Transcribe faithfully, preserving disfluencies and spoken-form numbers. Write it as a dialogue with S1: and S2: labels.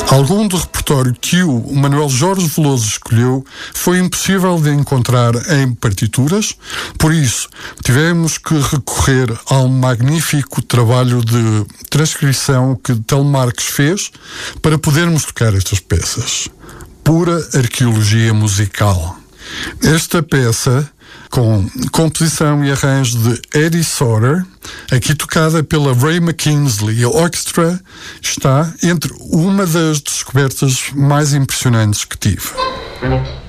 S1: Algum do repertório que o Manuel Jorge Veloso escolheu foi impossível de encontrar em partituras, por isso tivemos que recorrer ao magnífico trabalho de transcrição que Telemarques fez para podermos tocar estas peças. Pura arqueologia musical. Esta peça, com composição e arranjo de Eddie Sauter, aqui tocada pela Ray McKinsley Orchestra, está entre uma das descobertas mais impressionantes que tive.